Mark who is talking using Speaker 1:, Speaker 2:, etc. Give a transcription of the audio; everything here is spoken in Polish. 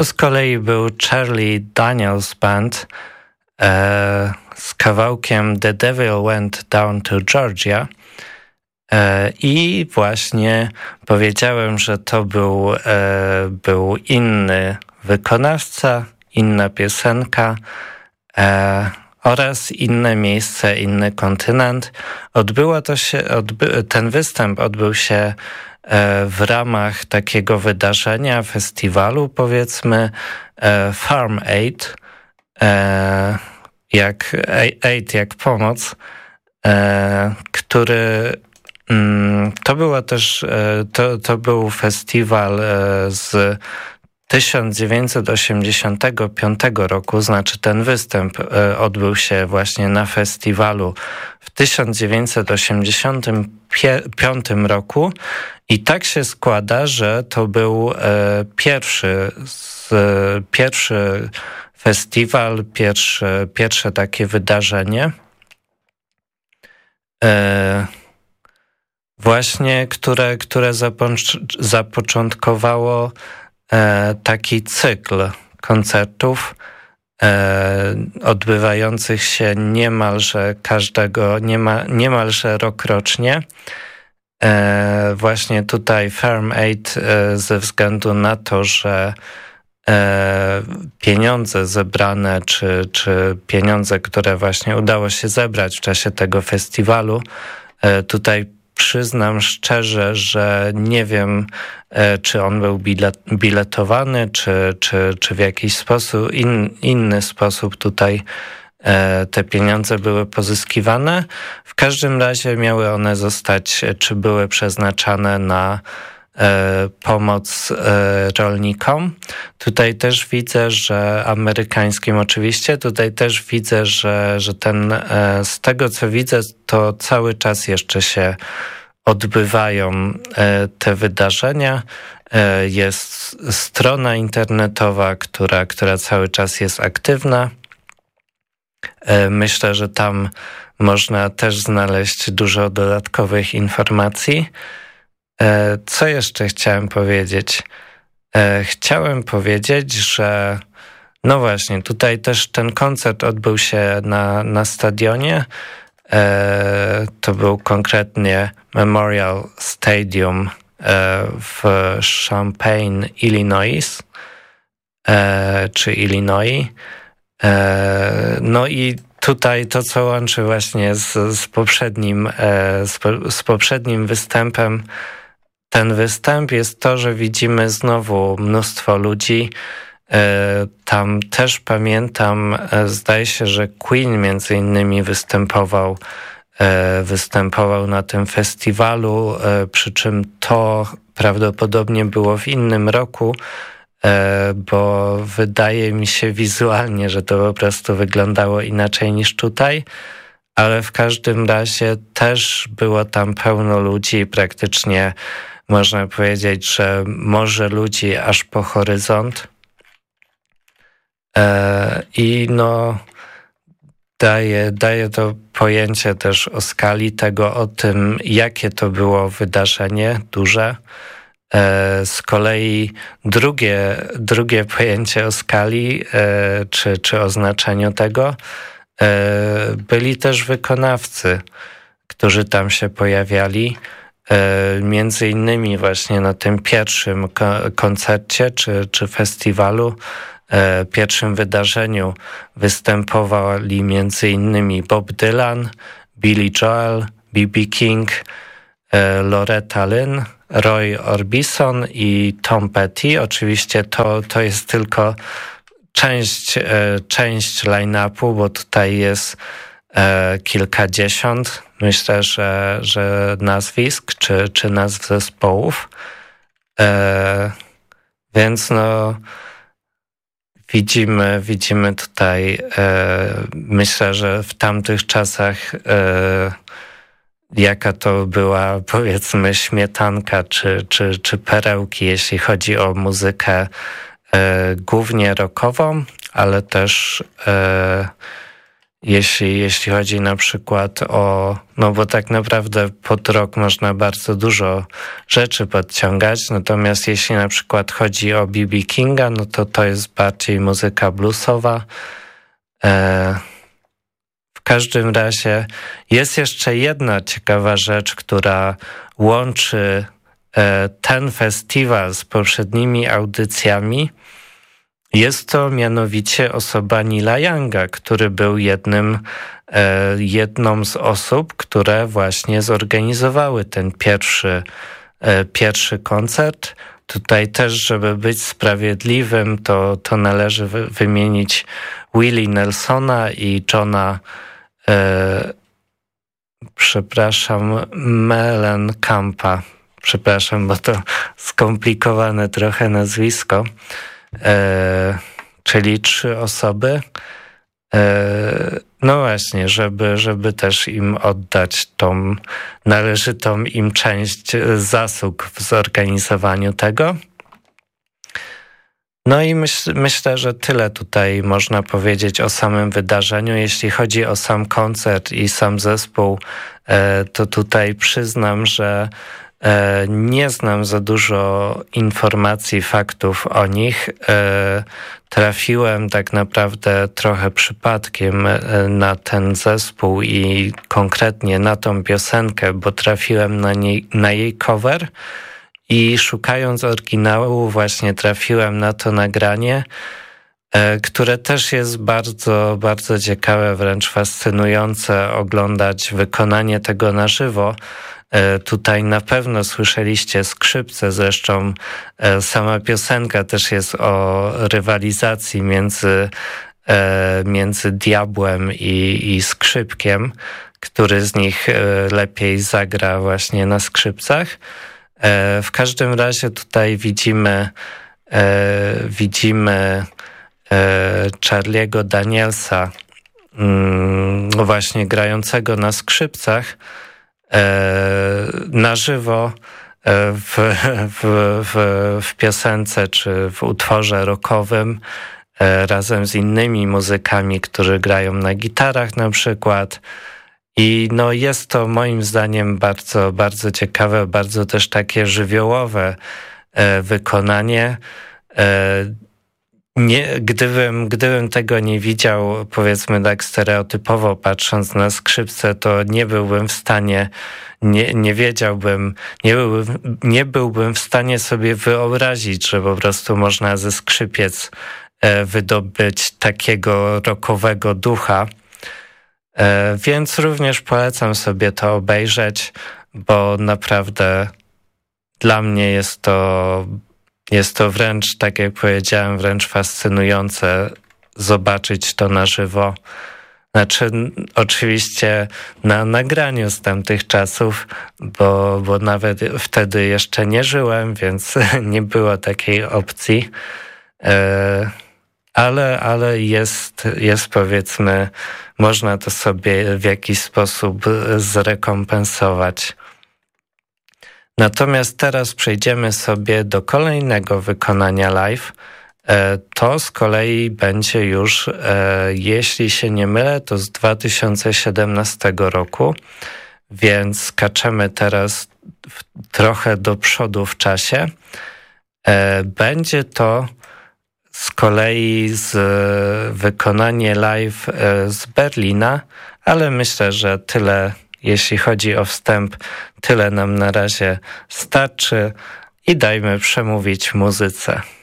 Speaker 1: To z kolei był Charlie Daniels Band z kawałkiem The Devil Went Down to Georgia. I właśnie powiedziałem, że to był inny wykonawca, inna piosenka oraz inne miejsce, inny kontynent. Ten występ odbył się w ramach takiego wydarzenia, festiwalu, powiedzmy, Farm Aid, jak pomoc, który to był festiwal z 1985 roku, znaczy ten występ odbył się właśnie na festiwalu w 1985 roku i tak się składa, że to był pierwszy festiwal, pierwsze takie wydarzenie, właśnie, które zapoczątkowało taki cykl koncertów odbywających się niemalże rokrocznie. Właśnie tutaj Farm Aid ze względu na to, że pieniądze zebrane, czy pieniądze, które właśnie udało się zebrać w czasie tego festiwalu, tutaj przyznam szczerze, że nie wiem, czy on był biletowany, czy w jakiś sposób, inny sposób tutaj te pieniądze były pozyskiwane. W każdym razie miały one zostać, czy były przeznaczane na pomoc rolnikom. Tutaj też widzę, że amerykańskim oczywiście, tutaj też widzę, że z tego co widzę, to cały czas jeszcze się odbywają te wydarzenia. Jest strona internetowa, która cały czas jest aktywna. Myślę, że tam można też znaleźć dużo dodatkowych informacji. Co jeszcze chciałem powiedzieć? Chciałem powiedzieć, że no właśnie, tutaj też ten koncert odbył się na stadionie. To był konkretnie Memorial Stadium w Champaign, Illinois, czy Illinois. No i tutaj to, co łączy właśnie z poprzednim występem, ten występ jest to, że widzimy znowu mnóstwo ludzi. Tam też pamiętam, zdaje się, że Queen między innymi występował na tym festiwalu, przy czym to prawdopodobnie było w innym roku, bo wydaje mi się wizualnie, że to po prostu wyglądało inaczej niż tutaj, ale w każdym razie też było tam pełno ludzi, praktycznie można powiedzieć, że morze ludzi aż po horyzont. I no daje to pojęcie też o skali tego, o tym, jakie to było wydarzenie duże. Z kolei drugie pojęcie o skali, czy o znaczeniu tego, byli też wykonawcy, którzy tam się pojawiali. Między innymi właśnie na tym pierwszym koncercie, czy festiwalu, pierwszym wydarzeniu występowali między innymi Bob Dylan, Billy Joel, B.B. King, Loretta Lynn, Roy Orbison i Tom Petty. Oczywiście to jest tylko część line-upu, bo tutaj jest kilkadziesiąt, myślę, że nazwisk czy nazw zespołów. Więc no widzimy tutaj, myślę, że w tamtych czasach jaka to była, powiedzmy, śmietanka czy perełki, jeśli chodzi o muzykę głównie rockową, ale też jeśli chodzi na przykład no bo tak naprawdę pod rock można bardzo dużo rzeczy podciągać, natomiast jeśli na przykład chodzi o B.B. Kinga, no to jest bardziej muzyka bluesowa. W każdym razie jest jeszcze jedna ciekawa rzecz, która łączy ten festiwal z poprzednimi audycjami. Jest to mianowicie osoba Neila Younga, który był jedną z osób, które właśnie zorganizowały ten pierwszy koncert. Tutaj też, żeby być sprawiedliwym, to należy wymienić Willie Nelsona i Johna Mellenkampa. Przepraszam, bo to skomplikowane trochę nazwisko. Czyli 3 osoby. No właśnie, żeby też im oddać tą należytą im część zasług w zorganizowaniu tego. No i myślę, że tyle tutaj można powiedzieć o samym wydarzeniu. Jeśli chodzi o sam koncert i sam zespół, to tutaj przyznam, że nie znam za dużo informacji, faktów o nich. Trafiłem tak naprawdę trochę przypadkiem na ten zespół i konkretnie na tą piosenkę, bo trafiłem na jej cover i szukając oryginału właśnie trafiłem na to nagranie, które też jest bardzo, bardzo ciekawe, wręcz fascynujące oglądać wykonanie tego na żywo. Tutaj na pewno słyszeliście skrzypce, zresztą sama piosenka też jest o rywalizacji między diabłem i skrzypkiem, który z nich lepiej zagra właśnie na skrzypcach. W każdym razie tutaj widzimy Charlie'ego Danielsa właśnie grającego na skrzypcach na żywo w piosence czy w utworze rockowym razem z innymi muzykami, którzy grają na gitarach na przykład. I no jest to moim zdaniem bardzo, bardzo ciekawe, bardzo też takie żywiołowe wykonanie. Gdybym tego nie widział, powiedzmy tak stereotypowo patrząc na skrzypce, to nie byłbym w stanie, nie byłbym w stanie sobie wyobrazić, że po prostu można ze skrzypiec wydobyć takiego rockowego ducha. Więc również polecam sobie to obejrzeć, bo naprawdę dla mnie jest to wręcz, tak jak powiedziałem, wręcz fascynujące zobaczyć to na żywo. Znaczy, oczywiście na nagraniu z tamtych czasów, bo nawet wtedy jeszcze nie żyłem, więc nie było takiej opcji. Ale jest powiedzmy, można to sobie w jakiś sposób zrekompensować. Natomiast teraz przejdziemy sobie do kolejnego wykonania live. To z kolei będzie już, jeśli się nie mylę, to z 2017 roku, więc skaczemy teraz trochę do przodu w czasie. Będzie to z kolei wykonanie live z Berlina, ale myślę, że tyle, jeśli chodzi o wstęp, tyle nam na razie starczy i dajmy przemówić muzyce.